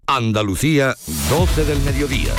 Andalucía, 12 del mediodía.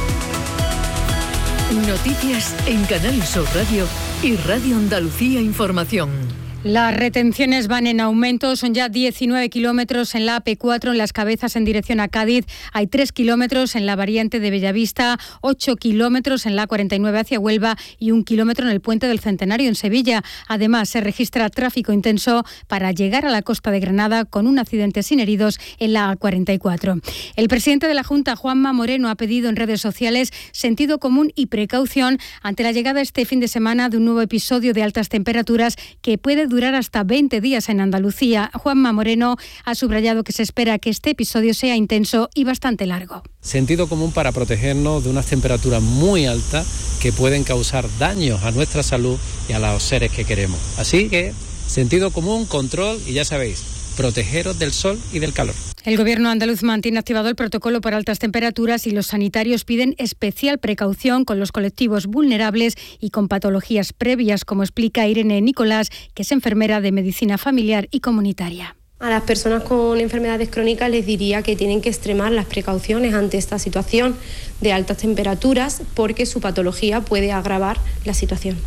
Noticias en Canal Sur Radio y Radio Andalucía Información. Las retenciones van en aumento, son ya 19 kilómetros en la AP4 en Las Cabezas en dirección a Cádiz, hay 3 kilómetros en la variante de Bellavista, 8 kilómetros en la A49 hacia Huelva y 1 kilómetro en el Puente del Centenario en Sevilla. Además, se registra tráfico intenso para llegar a la costa de Granada con un accidente sin heridos en la A44. El presidente de la Junta, Juanma Moreno, ha pedido en redes sociales sentido común y precaución ante la llegada este fin de semana de un nuevo episodio de altas temperaturas que puede durar hasta 20 días en Andalucía. Juanma Moreno ha subrayado que se espera que este episodio sea intenso y bastante largo. Sentido común para protegernos de unas temperaturas muy altas que pueden causar daños a nuestra salud y a los seres que queremos. Así que sentido común, control y ya sabéis, protegeros del sol y del calor. El Gobierno andaluz mantiene activado el protocolo por altas temperaturas y los sanitarios piden especial precaución con los colectivos vulnerables y con patologías previas, como explica Irene Nicolás, que es enfermera de medicina familiar y comunitaria. A las personas con enfermedades crónicas les diría que tienen que extremar las precauciones ante esta situación de altas temperaturas porque su patología puede agravar la situación.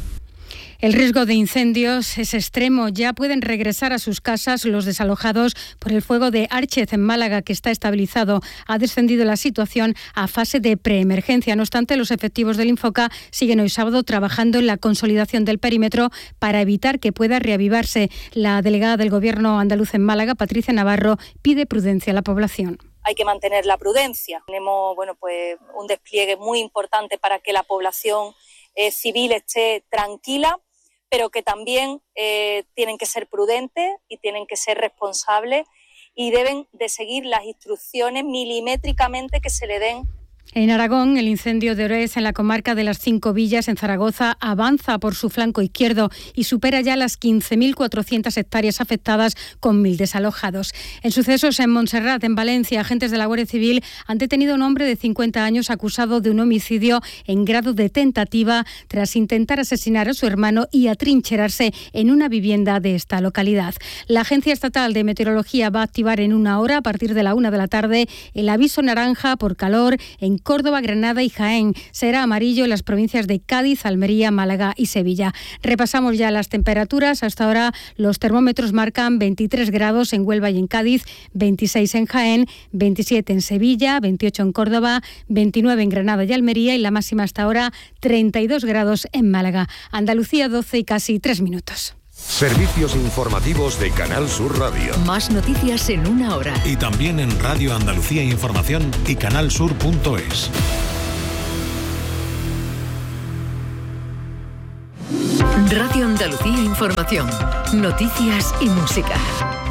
El riesgo de incendios es extremo. Ya pueden regresar a sus casas los desalojados por el fuego de Árchez en Málaga, que está estabilizado. Ha descendido la situación a fase de preemergencia. No obstante, los efectivos del Infoca siguen hoy sábado trabajando en la consolidación del perímetro para evitar que pueda reavivarse. La delegada del Gobierno andaluz en Málaga, Patricia Navarro, pide prudencia a la población. Hay que mantener la prudencia. Tenemos un despliegue muy importante para que la población civil esté tranquila, pero que también tienen que ser prudentes y tienen que ser responsables y deben de seguir las instrucciones milimétricamente que se le den. En Aragón, el incendio de Orés en la comarca de las Cinco Villas, en Zaragoza, avanza por su flanco izquierdo y supera ya las 15.400 hectáreas afectadas con 1.000 desalojados. En sucesos en Montserrat, en Valencia, agentes de la Guardia Civil han detenido a un hombre de 50 años acusado de un homicidio en grado de tentativa tras intentar asesinar a su hermano y atrincherarse en una vivienda de esta localidad. La Agencia Estatal de Meteorología va a activar en 1 hora, a partir de la 1 de la tarde, el aviso naranja por calor en Córdoba, Granada y Jaén. Será amarillo en las provincias de Cádiz, Almería, Málaga y Sevilla. Repasamos ya las temperaturas. Hasta ahora los termómetros marcan 23 grados en Huelva y en Cádiz, 26 en Jaén, 27 en Sevilla, 28 en Córdoba, 29 en Granada y Almería y la máxima hasta ahora 32 grados en Málaga. Andalucía 12 y casi 3 minutos. Servicios informativos de Canal Sur Radio. Más noticias en 1 hora. Y también en Radio Andalucía Información y canalsur.es. Radio Andalucía Información. Noticias y música.